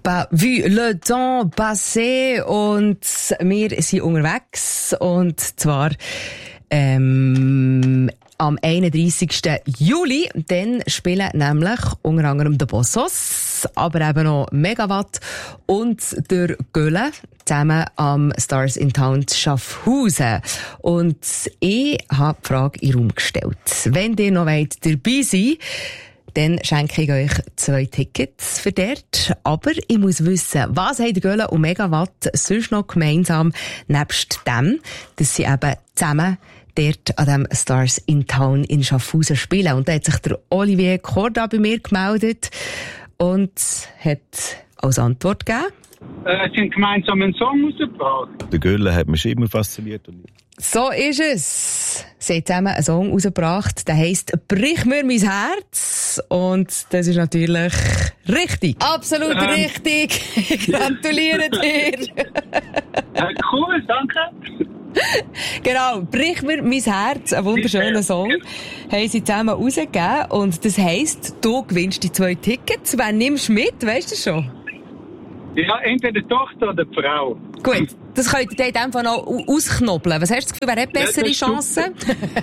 Pas vu le temps passé und wir sind unterwegs und zwar am 31. Juli. Dann spielen nämlich unter anderem der Bossos, aber eben noch Megawatt und der Gölle zusammen am Stars in Town Schaffhausen. Und ich habe die Frage in den Raum gestellt. Wenn ihr noch dabei seid, dann schenke ich euch 2 Tickets für dort. Aber ich muss wissen, was haben Gölle und Megawatt sonst noch gemeinsam, nebst dem, dass sie eben zusammen dort an dem Stars in Town in Schaffhausen spielen. Und da hat sich der Olivier Korda bei mir gemeldet und hat als Antwort gegeben: Sie haben gemeinsam einen Song rausgebracht. Der Gölle hat mich immer fasziniert. So ist es. Sie haben zusammen einen Song rausgebracht, der heisst «Brich mir mein Herz». Und das ist natürlich richtig. Absolut richtig. Ich gratuliere dir. Cool, danke. Genau, «Brich mir mein Herz», ein wunderschöner Song, haben sie zusammen rausgegeben. Und das heisst, du gewinnst die 2 Tickets. Wen nimmst du mit, weißt du schon? Ja, entweder die Tochter oder die Frau. Gut, das könnt ihr in dem Fall noch ausknobeln. Was hast du das Gefühl, wer hat bessere Chancen?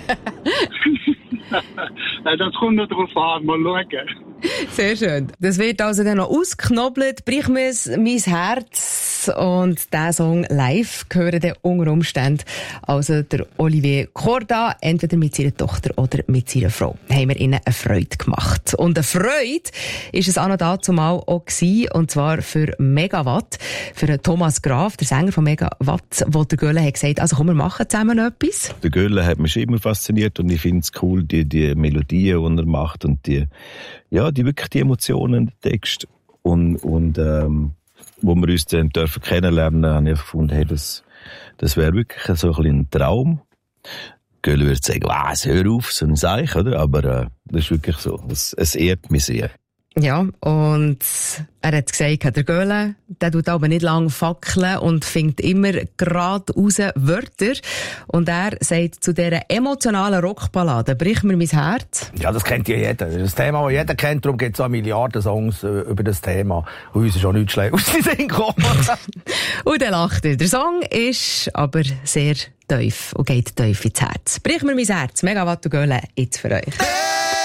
Das kommt noch drauf an, mal schauen. Sehr schön. Das wird also dann noch ausknobelt. «Brich mir mein Herz». Und diesen Song live gehören dann unter Umständen also der Olivier Korda, entweder mit seiner Tochter oder mit seiner Frau. Haben wir ihnen eine Freude gemacht. Und eine Freude ist es auch noch dazumal auch gewesen, und zwar für Megawatt, für Thomas Graf, der Sänger von Megawatt, wo der Gölle hat gesagt, also komm, wir machen zusammen etwas. Der Gölle hat mich immer fasziniert und ich finde es cool, die Melodien, die er macht und die wirklich die Emotionen, den Text und wo wir uns dann dürfen kennenlernen, habe ich gefunden, hey, das wäre wirklich so ein bisschen ein Traum. Gölle würde sagen, was, hör auf, so ein Seich, oder? Aber das ist wirklich so. Es ehrt mich sehr. Ja, und er hat gesagt, der Gölle, der tut aber nicht lange fackeln und findet immer gerade raus Wörter. Und er sagt zu dieser emotionalen Rockballade, «Brich mir mein Herz». Ja, das kennt ja jeder. Das ist ein Thema, das jeder kennt, darum gibt es auch Milliarden Songs über das Thema. Und uns ist auch nichts schlecht aus den Sinn gekommen. Und dann lacht er. Der Song ist aber sehr tief und geht tief ins Herz. «Brich mir mein Herz», Megawatt und Gölle, jetzt für euch.